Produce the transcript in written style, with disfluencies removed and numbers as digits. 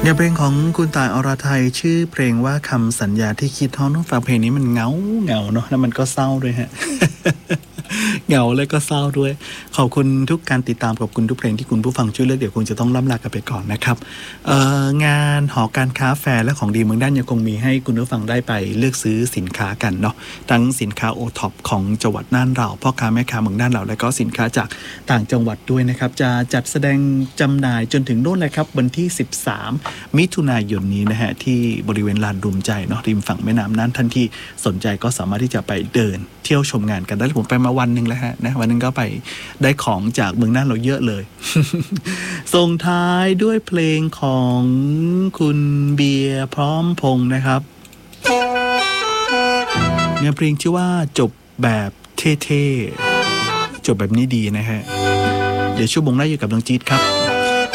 งานเพลงของคุณต่ายอรไทยชื่อเพลงว่าคำสัญญาที่คิดท้องต้องฟังเพลงนี้มันเงาเนาะแล้วมันก็เศร้าด้วยฮะ เหงาและก็เศร้าด้วยขอบคุณทุกการติดตามขอบคุณทุกเพลงที่คุณผู้ฟังช่วยเลือกเดี๋ยวคงจะต้องล่ำลากันไปก่อนนะครับงานหอการค้าแฟร์และของดีเมืองด้านยังคงมีให้คุณผู้ฟังได้ไปเลือกซื้อสินค้ากันเนาะทั้งสินค้าโอท็อปของจังหวัดน่านเราพ่อค้าแม่ค้าเมืองน่านเราและก็สินค้าจากต่างจังหวัดด้วยนะครับจะจัดแสดงจำหน่ายจนถึงโน่นเลยครับวันที่13มิถุนายนนี้นะฮะที่บริเวณลานรวมใจเนาะริมฝั่งแม่น้ำน่านท่านที่สนใจก็สามารถที่จะไปเดินเที่ยวชมงานกันได้ผมไปมาวันนึงแล้วฮะนะวันนึงก็ไปได้ของจากเมืองน่านเราเยอะเลย ส่งท้ายด้วยเพลงของคุณเบียร์พร้อมพงษ์นะครับเนื้อเพลงชื่อว่าจบแบบเท่ๆจบแบบนี้ดีนะฮะเดี๋ยวชั่วโมงหน้าอยู่กับน้องจี๊ดครับ